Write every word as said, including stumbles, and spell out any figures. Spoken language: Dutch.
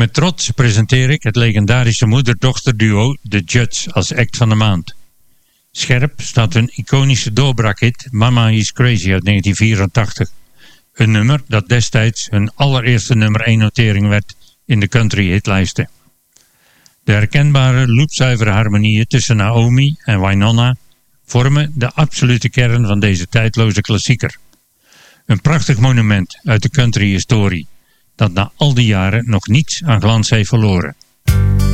Met trots presenteer ik het legendarische moeder-dochter-duo The Judds als act van de maand. Scherp staat hun iconische doorbraakhit Mama Is Crazy uit negentien vierentachtig. Een nummer dat destijds hun allereerste nummer één notering werd in de country hitlijsten. De herkenbare loopzuivere harmonieën tussen Naomi en Wynonna vormen de absolute kern van deze tijdloze klassieker. Een prachtig monument uit de country historie dat na al die jaren nog niets aan glans heeft verloren.